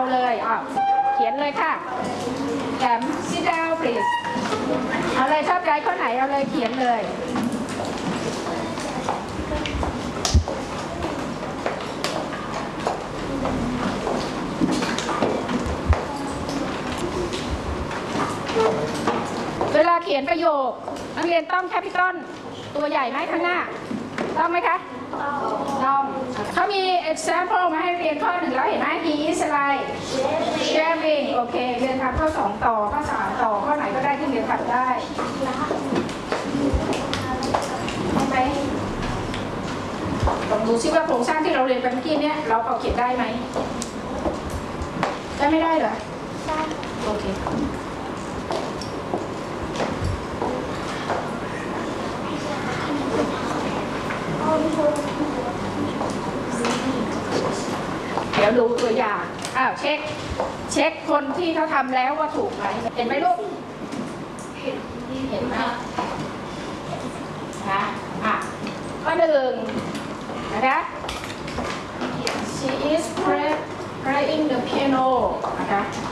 เลยเขียนเลยค่ะแอม sit down please เอาเลยชอบใจข้อไหนเอาเลยเขียนเลยเวลาเขียนประโยคนักเรียนต้องแคปิตอลตัวใหญ่ไหมข้างหน้าต้องไหมคะต้องเขามี example มาให้เรียนข้อหนึ่งแล้วเห็นไหม he is อะไร sharing โอเคเรียนทำข้อ2ต่อข้อ3ต่อข้อไหนก็ได้ที่เรียนทำได้ใช่ไหมลองดูซิว่าโครงสร้างที่เราเรียนไปเมื่อกี้เนี่ยเราพอเขียนได้ไหมได้ไม่ได้เหรอได้โอเคเดี๋ยวดูตัวอย่างเช็คคนที่เขาทำแล้วว่าถูกไหมเห็นไหมลูกเห็นไหมนะข้อหนึ่งนะคะ she is playing the piano นะคะ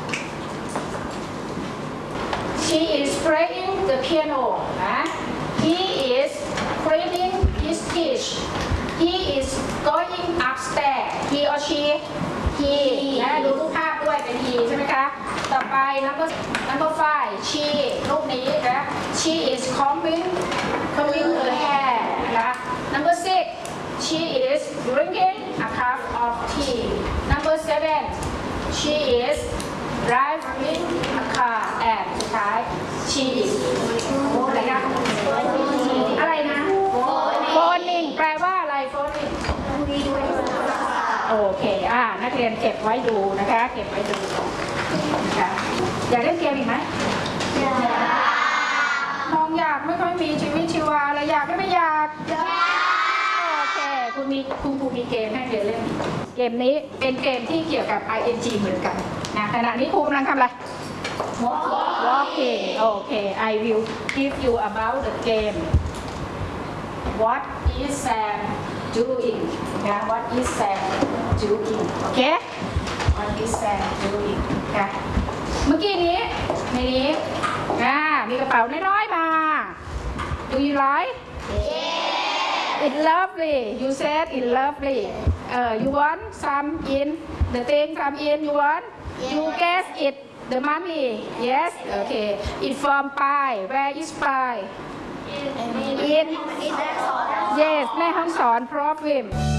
she is playing the piano นะ he is cleaning his dish he is going upstairs he or she he นะดูรูปภาพด้วยเป็น he ใช่ไหมคะต่อไป number 5 she รูปนี้นะ she is combing her hair นะ number 6 she is drinking a cup of tea number 7 she is driving a car and สุดท้าย she is อะไรนะอะไรนะ phoning แปลว่าอะไร phoning โอเคนักเรียนเก็บไว้ดูนะคะเก็บไว้ดูนะคะอยากเล่นเกมอีกไหมมองอยากไม่ค่อยมีชีวิตชีวาอะไรอยากไม่อยากโอเคคุณครูมีเกมให้เรียนเล่นเกมนี้เป็นเกมที่เกี่ยวกับ ing เหมือนกันนะขณะนี้ครูกำลังทำอะไร walking โอเค I will give you about the game what is Sam doing นะ what is Sam doing โอเค what is Sam doing นะเมื่อกี้นี้ในนี้มีกระเป๋าน้อยๆมา do you like it's lovely you said it's lovely you want some in the thing some in you want you guess it the money yes okay it from pie where is pie in yes แม่ห้องสอน problem